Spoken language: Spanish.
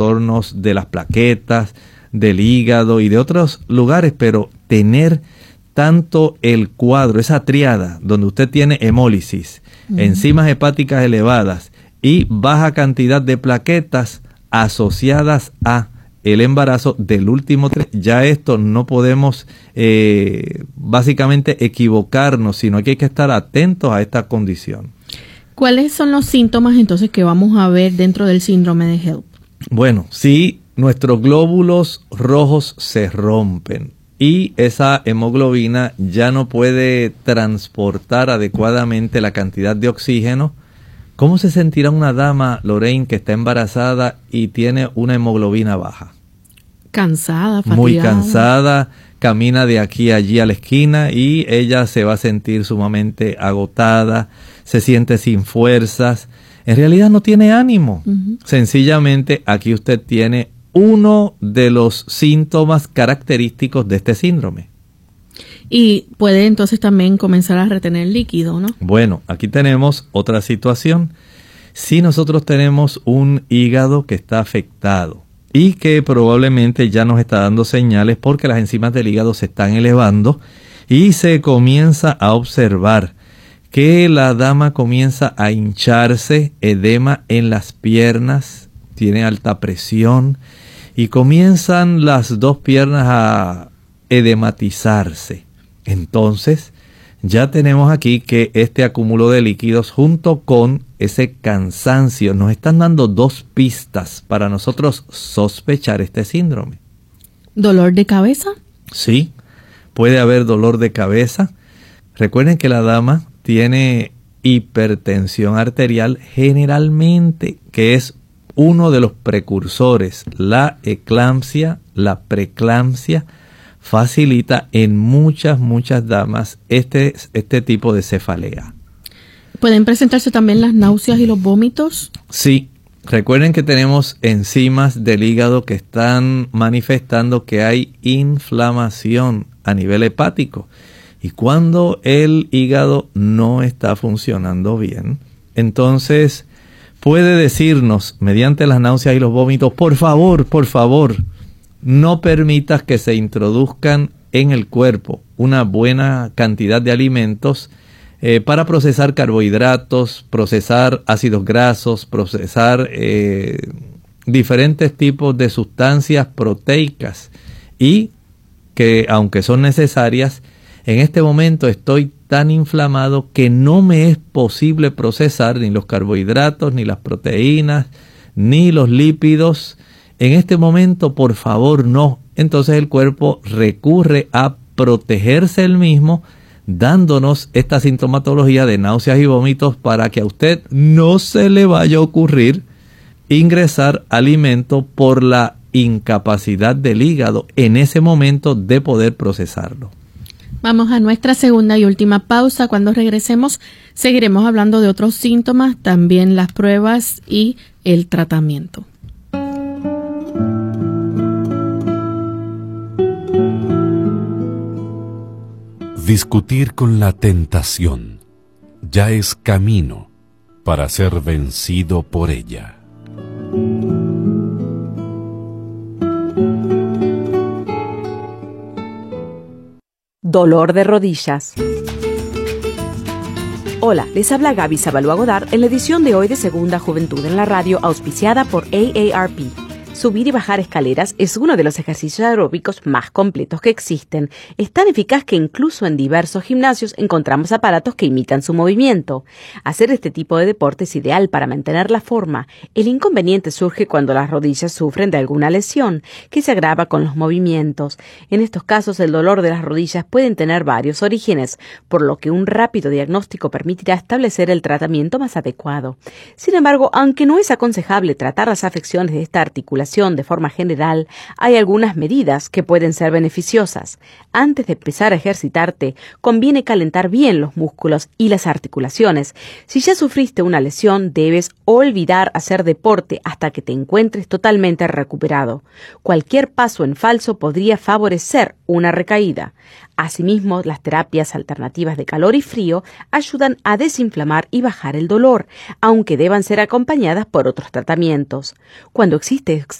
trastornos de las plaquetas, del hígado y de otros lugares, pero tener tanto el cuadro, esa tríada donde usted tiene hemólisis, enzimas hepáticas elevadas y baja cantidad de plaquetas asociadas a el embarazo del último ya esto no podemos básicamente equivocarnos, sino que hay que estar atentos a esta condición. ¿Cuáles son los síntomas entonces que vamos a ver dentro del síndrome de HELLP? Bueno, si nuestros glóbulos rojos se rompen y esa hemoglobina ya no puede transportar adecuadamente la cantidad de oxígeno, ¿cómo se sentirá una dama, Lorraine, que está embarazada y tiene una hemoglobina baja? Cansada, fatigada. Muy cansada, camina de aquí a allí a la esquina y ella se va a sentir sumamente agotada, se siente sin fuerzas, en realidad no tiene ánimo. Sencillamente aquí usted tiene uno de los síntomas característicos de este síndrome. Y puede entonces también comenzar a retener líquido, ¿no? Bueno, aquí tenemos otra situación. Si nosotros tenemos un hígado que está afectado y que probablemente ya nos está dando señales porque las enzimas del hígado se están elevando y se comienza a observar que la dama comienza a hincharse, edema en las piernas, tiene alta presión y comienzan las dos piernas a edematizarse. Entonces, ya tenemos aquí que este acúmulo de líquidos junto con ese cansancio nos están dando dos pistas para nosotros sospechar este síndrome. ¿Dolor de cabeza? Sí, puede haber dolor de cabeza. Recuerden que la dama tiene hipertensión arterial generalmente, que es uno de los precursores. La eclampsia, la preeclampsia, facilita en muchas damas este tipo de cefalea. ¿Pueden presentarse también las náuseas y los vómitos? Sí, recuerden que tenemos enzimas del hígado que están manifestando que hay inflamación a nivel hepático. Y cuando el hígado no está funcionando bien, entonces puede decirnos mediante las náuseas y los vómitos, por favor, no permitas que se introduzcan en el cuerpo una buena cantidad de alimentos para procesar carbohidratos, procesar ácidos grasos, procesar diferentes tipos de sustancias proteicas y que aunque son necesarias, en este momento estoy tan inflamado que no me es posible procesar ni los carbohidratos, ni las proteínas, ni los lípidos. En este momento, por favor, no. Entonces el cuerpo recurre a protegerse él mismo, dándonos esta sintomatología de náuseas y vómitos para que a usted no se le vaya a ocurrir ingresar alimento por la incapacidad del hígado en ese momento de poder procesarlo. Vamos a nuestra segunda y última pausa. Cuando regresemos, seguiremos hablando de otros síntomas, también las pruebas y el tratamiento. Discutir con la tentación ya es camino para ser vencido por ella. Dolor de rodillas. Hola, les habla Gaby Zabalúa Godard en la edición de hoy de Segunda Juventud en la Radio, auspiciada por AARP. Subir y bajar escaleras es uno de los ejercicios aeróbicos más completos que existen. Es tan eficaz que incluso en diversos gimnasios encontramos aparatos que imitan su movimiento. Hacer este tipo de deporte es ideal para mantener la forma. El inconveniente surge cuando las rodillas sufren de alguna lesión, que se agrava con los movimientos. En estos casos, el dolor de las rodillas pueden tener varios orígenes, por lo que un rápido diagnóstico permitirá establecer el tratamiento más adecuado. Sin embargo, aunque no es aconsejable tratar las afecciones de esta articulación de forma general, hay algunas medidas que pueden ser beneficiosas. Antes de empezar a ejercitarte, conviene calentar bien los músculos y las articulaciones. Si ya sufriste una lesión, debes olvidar hacer deporte hasta que te encuentres totalmente recuperado. Cualquier paso en falso podría favorecer una recaída. Asimismo, las terapias alternativas de calor y frío ayudan a desinflamar y bajar el dolor, aunque deban ser acompañadas por otros tratamientos. Cuando existe